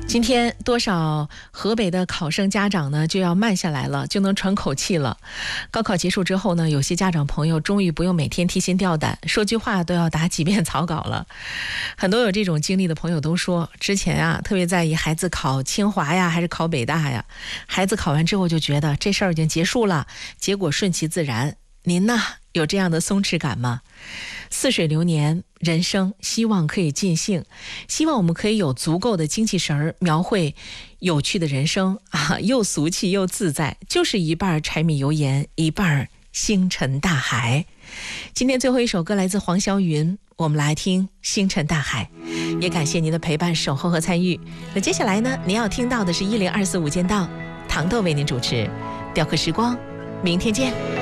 今天多少河北的考生家长呢就要慢下来了，就能喘口气了。高考结束之后呢，有些家长朋友终于不用每天提心吊胆，说句话都要打几遍草稿了。很多有这种经历的朋友都说，之前啊特别在意孩子考清华呀还是考北大呀，孩子考完之后就觉得这事儿已经结束了，结果顺其自然。您呢，有这样的松弛感吗？似水流年，人生希望可以尽兴，希望我们可以有足够的精气神儿，描绘有趣的人生啊，又俗气又自在，就是一半柴米油盐，一半星辰大海。今天最后一首歌来自黄霄云，我们来听星辰大海，也感谢您的陪伴、守候和参与。那接下来呢，您要听到的是10245间道，糖豆为您主持雕刻时光，明天见。